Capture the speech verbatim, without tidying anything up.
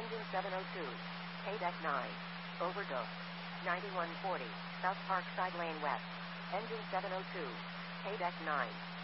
Engine seven oh two. K-Deck nine. Overdose. ninety-one forty. South Parkside Lane West. Engine seven oh two. K-Deck nine.